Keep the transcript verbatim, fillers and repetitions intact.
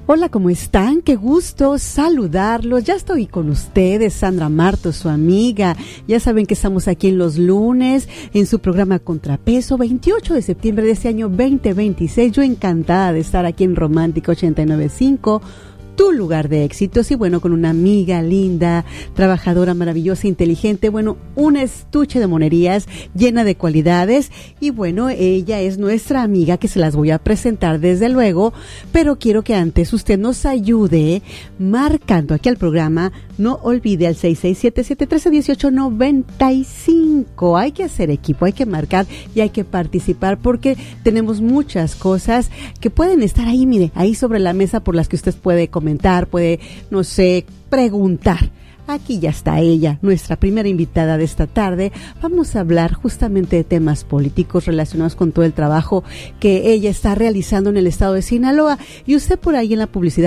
Hola, ¿cómo están? Qué gusto saludarlos. Ya estoy con ustedes, Sandra Marto, su amiga. Ya saben que estamos aquí en los lunes en su programa Contrapeso, veintiocho de septiembre de este año veinte veintiséis. Yo encantada de estar aquí en Romántica ochenta y nueve punto cinco. Tu lugar de éxitos, y bueno, con una amiga linda, trabajadora, maravillosa, inteligente, bueno, un estuche de monerías llena de cualidades, y bueno, ella es nuestra amiga que se las voy a presentar desde luego, pero quiero que antes usted nos ayude marcando aquí al programa. No olvide al seis seis siete, siete uno tres, uno ocho nueve cinco. Hay que hacer equipo, hay que marcar y hay que participar, porque tenemos muchas cosas que pueden estar ahí, mire, ahí sobre la mesa, por las que usted puede comentar, puede, no sé, preguntar. Aquí ya está ella, nuestra primera invitada de esta tarde. Vamos a hablar justamente de temas políticos relacionados con todo el trabajo que ella está realizando en el estado de Sinaloa. Y usted por ahí en la publicidad